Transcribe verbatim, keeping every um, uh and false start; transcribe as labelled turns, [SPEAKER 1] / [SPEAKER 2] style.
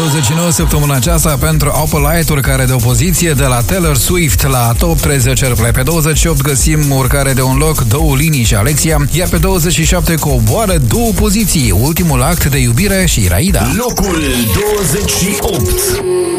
[SPEAKER 1] douăzeci și nouă săptămâna aceasta pentru Opal Light, urcare de o poziție de la Taylor Swift la Top treizeci Airplay. Pe douăzeci și opt găsim urcare de un loc, Două Linii și Alexia, iar pe douăzeci și șapte coboară două poziții, Ultimul Act de Iubire și Raida.
[SPEAKER 2] Locul douăzeci și opt.